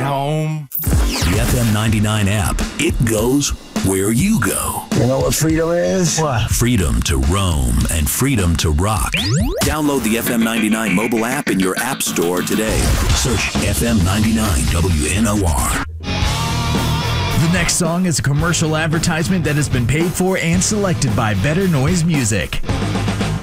home. The FM 99 app. It goes where you go. You know what freedom is? What? Freedom to roam and freedom to rock. Download the FM 99 mobile app in your app store today. Search FM 99 WNOR. The next song is a commercial advertisement that has been paid for and selected by Better Noise Music.